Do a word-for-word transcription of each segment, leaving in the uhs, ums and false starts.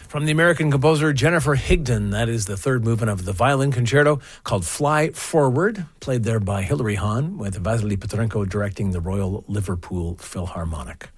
from the American composer Jennifer Higdon. That is the third movement of the violin concerto called Fly Forward, played there by Hilary Hahn, with Vasily Petrenko directing the Royal Liverpool Philharmonic.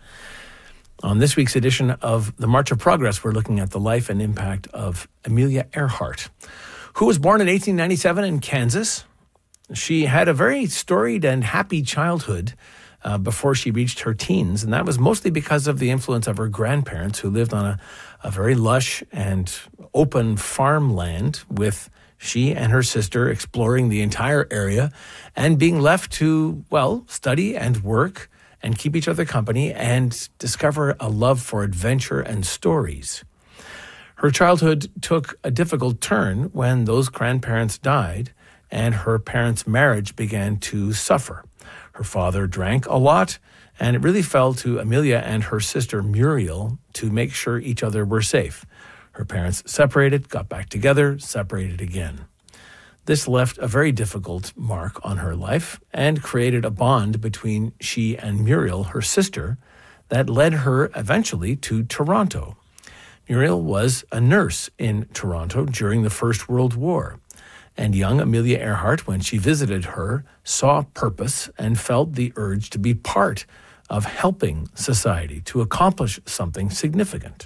On this week's edition of the March of Progress, we're looking at the life and impact of Amelia Earhart, who was born in eighteen ninety-seven in Kansas. She had a very storied and happy childhood uh, before she reached her teens, and that was mostly because of the influence of her grandparents, who lived on a, a very lush and open farmland, with she and her sister exploring the entire area and being left to, well, study and work and keep each other company and discover a love for adventure and stories. Her childhood took a difficult turn when those grandparents died and her parents' marriage began to suffer. Her father drank a lot, and it really fell to Amelia and her sister Muriel to make sure each other were safe. Her parents separated, got back together, separated again. This left a very difficult mark on her life and created a bond between she and Muriel, her sister, that led her eventually to Toronto. Muriel was a nurse in Toronto during the First World War, and young Amelia Earhart, when she visited her, saw purpose and felt the urge to be part of helping society, to accomplish something significant.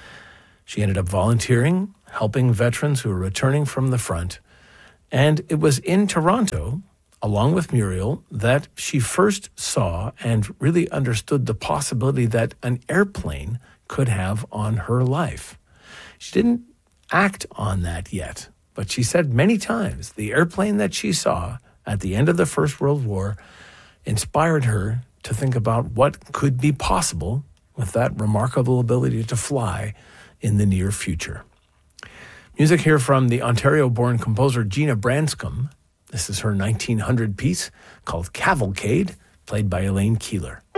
She ended up volunteering, helping veterans who were returning from the front, and it was in Toronto, along with Muriel, that she first saw and really understood the possibility that an airplane could have on her life. She didn't act on that yet, but she said many times the airplane that she saw at the end of the First World War inspired her to think about what could be possible with that remarkable ability to fly in the near future. Music here from the Ontario-born composer Gina Branscombe. This is her nineteen hundred piece called Cavalcade, played by Elaine Keeler.